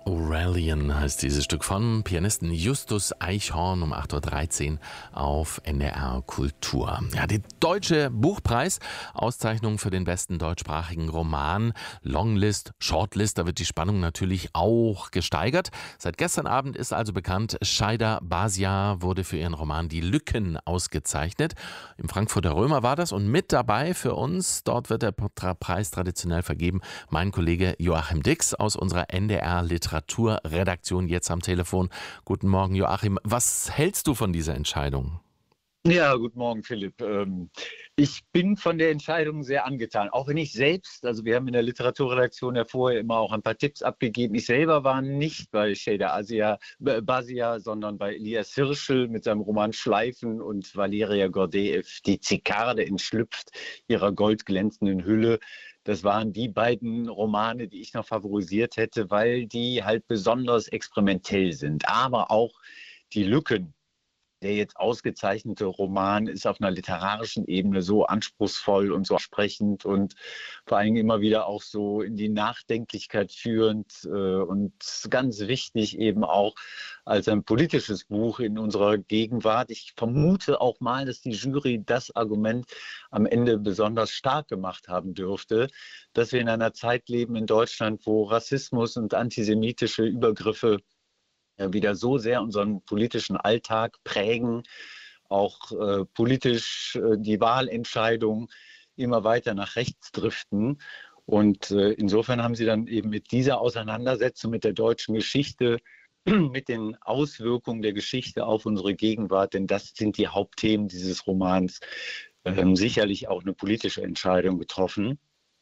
Aurelian heißt dieses Stück von Pianisten Justus Eichhorn um 8.13 Uhr auf NDR Kultur. Ja, der Deutsche Buchpreis, Auszeichnung für den besten deutschsprachigen Roman, Longlist, Shortlist, da wird die Spannung natürlich auch gesteigert. Seit gestern Abend ist also bekannt, Shaida Basia wurde für ihren Roman Die Lücken ausgezeichnet. Im Frankfurter Römer war das und mit dabei für uns, dort wird der Preis traditionell vergeben, mein Kollege Joachim Dix aus unserer NDR Literaturredaktion jetzt am Telefon. Guten Morgen, Joachim. Was hältst du von dieser Entscheidung? Ja, guten Morgen, Philipp. Ich bin von der Entscheidung sehr angetan. Auch wenn ich selbst, also wir haben in der Literaturredaktion ja vorher immer auch ein paar Tipps abgegeben. Ich selber war nicht bei Shaida Basia, sondern bei Elias Hirschl mit seinem Roman Schleifen und Valeria Gordeev, Die Zikade entschlüpft ihrer goldglänzenden Hülle. Das waren die beiden Romane, die ich noch favorisiert hätte, weil die halt besonders experimentell sind. Aber auch Die Lücken, der jetzt ausgezeichnete Roman, ist auf einer literarischen Ebene so anspruchsvoll und so sprechend und vor allem immer wieder auch so in die Nachdenklichkeit führend und ganz wichtig eben auch als ein politisches Buch in unserer Gegenwart. Ich vermute auch mal, dass die Jury das Argument am Ende besonders stark gemacht haben dürfte, dass wir in einer Zeit leben in Deutschland, wo Rassismus und antisemitische Übergriffe wieder so sehr unseren politischen Alltag prägen, auch politisch die Wahlentscheidung immer weiter nach rechts driften. Und insofern haben sie dann eben mit dieser Auseinandersetzung mit der deutschen Geschichte, mit den Auswirkungen der Geschichte auf unsere Gegenwart, denn das sind die Hauptthemen dieses Romans, sicherlich auch eine politische Entscheidung getroffen.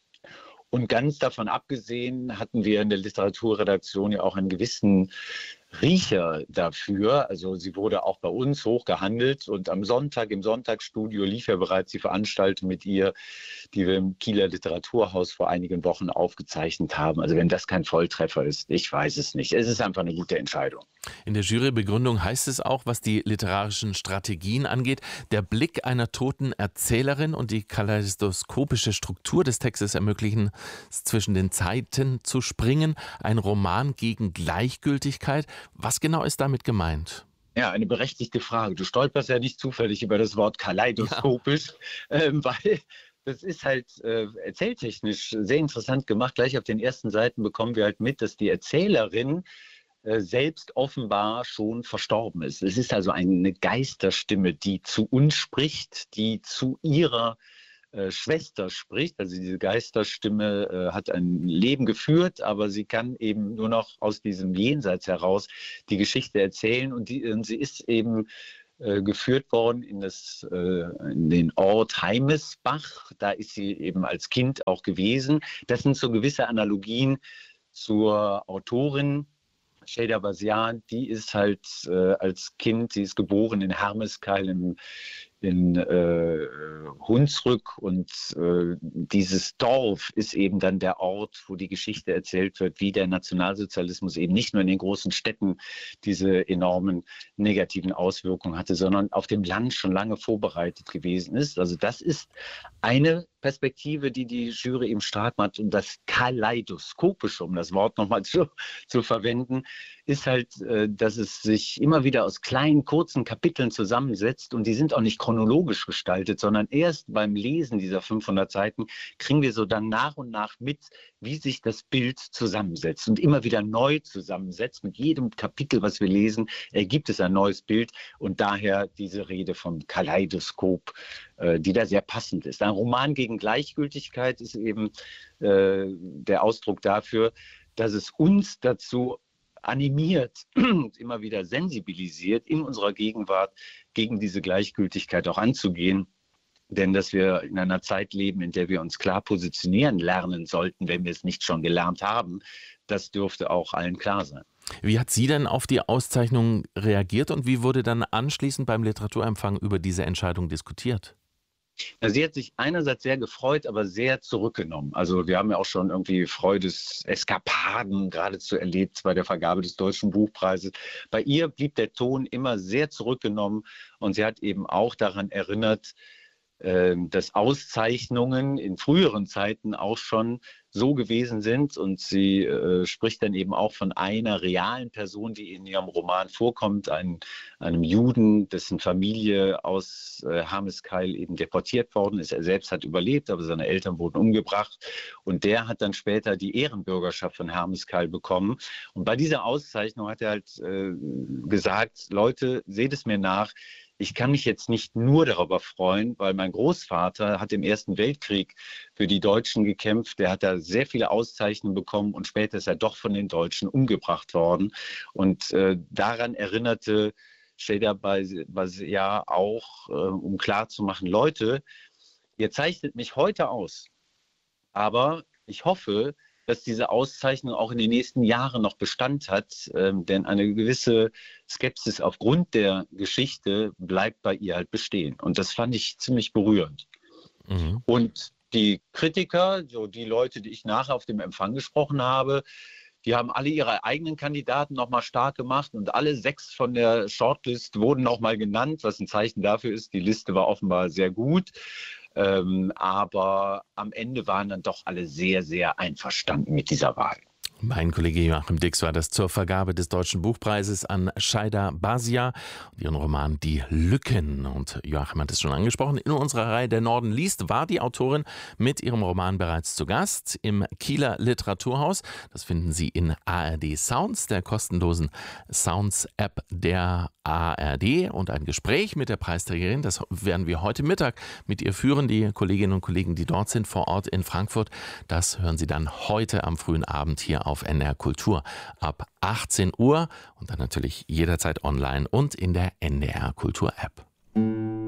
Und ganz davon abgesehen hatten wir in der Literaturredaktion ja auch einen gewissen Riecher dafür. Also sie wurde auch bei uns hoch gehandelt und am Sonntag im Sonntagsstudio lief ja bereits die Veranstaltung mit ihr, die wir im Kieler Literaturhaus vor einigen Wochen aufgezeichnet haben. Also wenn das kein Volltreffer ist, ich weiß es nicht. Es ist einfach eine gute Entscheidung. In der Jurybegründung heißt es auch, was die literarischen Strategien angeht, der Blick einer toten Erzählerin und die kaleidoskopische Struktur des Textes ermöglichen, zwischen den Zeiten zu springen. Ein Roman gegen Gleichgültigkeit. Was genau ist damit gemeint? Ja, eine berechtigte Frage. Du stolperst ja nicht zufällig über das Wort kaleidoskopisch, weil das ist halt erzähltechnisch sehr interessant gemacht. Gleich auf den ersten Seiten bekommen wir halt mit, dass die Erzählerin selbst offenbar schon verstorben ist. Es ist also eine Geisterstimme, die zu uns spricht, die zu ihrer Schwester spricht. Also diese Geisterstimme hat ein Leben geführt, aber sie kann eben nur noch aus diesem Jenseits heraus die Geschichte erzählen und sie ist eben geführt worden in den Ort Heimesbach. Da ist sie eben als Kind auch gewesen. Das sind so gewisse Analogien zur Autorin Shaida Basia. Die ist halt als Kind, sie ist geboren in Hermeskeil in Hunsrück und dieses Dorf ist eben dann der Ort, wo die Geschichte erzählt wird, wie der Nationalsozialismus eben nicht nur in den großen Städten diese enormen negativen Auswirkungen hatte, sondern auf dem Land schon lange vorbereitet gewesen ist. Also das ist eine Perspektive, die die Jury eben stark macht, und das Kaleidoskopische, um das Wort nochmal zu verwenden, ist halt, dass es sich immer wieder aus kleinen, kurzen Kapiteln zusammensetzt und die sind auch nicht chronologisch gestaltet, sondern erst beim Lesen dieser 500 Seiten kriegen wir so dann nach und nach mit, wie sich das Bild zusammensetzt und immer wieder neu zusammensetzt. Mit jedem Kapitel, was wir lesen, ergibt es ein neues Bild und daher diese Rede vom Kaleidoskop, die da sehr passend ist. Ein Roman gegen Gleichgültigkeit ist eben der Ausdruck dafür, dass es uns dazu animiert, immer wieder sensibilisiert, in unserer Gegenwart gegen diese Gleichgültigkeit auch anzugehen. Denn dass wir in einer Zeit leben, in der wir uns klar positionieren lernen sollten, wenn wir es nicht schon gelernt haben, das dürfte auch allen klar sein. Wie hat sie denn auf die Auszeichnung reagiert und wie wurde dann anschließend beim Literaturempfang über diese Entscheidung diskutiert? Ja, sie hat sich einerseits sehr gefreut, aber sehr zurückgenommen. Also wir haben ja auch schon irgendwie Freudeseskapaden geradezu erlebt bei der Vergabe des Deutschen Buchpreises. Bei ihr blieb der Ton immer sehr zurückgenommen und sie hat eben auch daran erinnert, dass Auszeichnungen in früheren Zeiten auch schon so gewesen sind. Und sie spricht dann eben auch von einer realen Person, die in ihrem Roman vorkommt, einem Juden, dessen Familie aus Hameskeil eben deportiert worden ist. Er selbst hat überlebt, aber seine Eltern wurden umgebracht. Und der hat dann später die Ehrenbürgerschaft von Hameskeil bekommen. Und bei dieser Auszeichnung hat er halt gesagt, Leute, seht es mir nach, ich kann mich jetzt nicht nur darüber freuen, weil mein Großvater hat im Ersten Weltkrieg für die Deutschen gekämpft. Der hat da sehr viele Auszeichnungen bekommen und später ist er doch von den Deutschen umgebracht worden. Und daran erinnerte Cheda Basia auch, um klarzumachen, Leute, ihr zeichnet mich heute aus, aber ich hoffe, dass diese Auszeichnung auch in den nächsten Jahren noch Bestand hat, denn eine gewisse Skepsis aufgrund der Geschichte bleibt bei ihr halt bestehen. Und das fand ich ziemlich berührend. Mhm. Und die Kritiker, so die Leute, die ich nachher auf dem Empfang gesprochen habe, die haben alle ihre eigenen Kandidaten nochmal stark gemacht und alle 6 von der Shortlist wurden nochmal genannt, was ein Zeichen dafür ist, die Liste war offenbar sehr gut. Aber am Ende waren dann doch alle sehr, sehr einverstanden mit dieser Wahl. Mein Kollege Joachim Dix war das zur Vergabe des Deutschen Buchpreises an Cheda Basia und ihren Roman Die Lücken. Und Joachim hat es schon angesprochen, in unserer Reihe Der Norden liest war die Autorin mit ihrem Roman bereits zu Gast im Kieler Literaturhaus. Das finden Sie in ARD Sounds, der kostenlosen Sounds-App der ARD. Und ein Gespräch mit der Preisträgerin, das werden wir heute Mittag mit ihr führen. Die Kolleginnen und Kollegen, die dort sind, vor Ort in Frankfurt, das hören Sie dann heute am frühen Abend hier auf NDR Kultur ab 18 Uhr und dann natürlich jederzeit online und in der NDR Kultur App.